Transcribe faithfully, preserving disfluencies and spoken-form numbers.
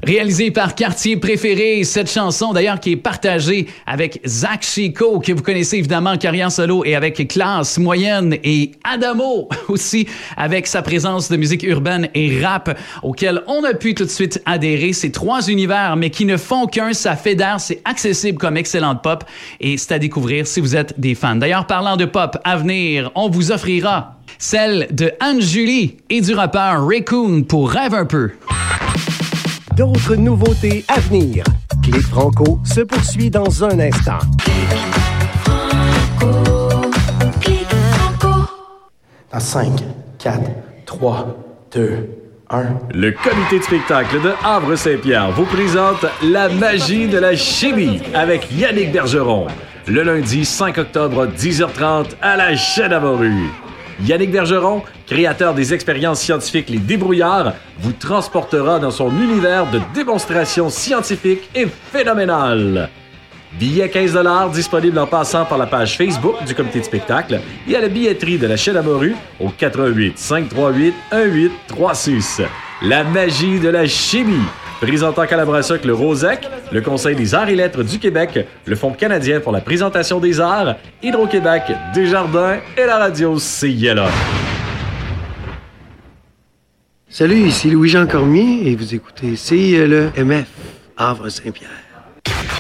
Réalisé par Quartier Préféré, cette chanson d'ailleurs qui est partagée avec Zach Chico, que vous connaissez évidemment en carrière solo, et avec Classe Moyenne et Adamo aussi, avec sa présence de musique urbaine et rap, auquel on a pu tout de suite adhérer. Ces trois univers, mais qui ne font qu'un, ça fédère, c'est accessible comme excellente pop, et c'est à découvrir si vous êtes des fans. D'ailleurs, parlant de pop, à venir, on vous offrira celle de Anne-Julie et du rappeur Raccoon pour Rêve un peu. D'autres nouveautés à venir. Clic Franco se poursuit dans un instant. Dans cinq, quatre, trois, deux, un. Le comité de spectacle de Havre-Saint-Pierre vous présente La magie de la chimie avec Yannick Bergeron. Le lundi cinq octobre, dix heures trente à la Chêne-à-Morue. Yannick Bergeron, créateur des expériences scientifiques Les Débrouillards, vous transportera dans son univers de démonstrations scientifiques et phénoménales. Billets quinze dollars disponibles en passant par la page Facebook du comité de spectacle et à la billetterie de la Chêne-à-Morue au quatre un huit, cinq trois huit, un huit trois six. La magie de la chimie. Présentant en collaboration avec le Rosec, le Conseil des arts et lettres du Québec, le Fonds canadien pour la présentation des arts, Hydro-Québec, Desjardins et la radio C I L A. Salut, ici Louis-Jean Cormier et vous écoutez C I L E M F, Havre-Saint-Pierre.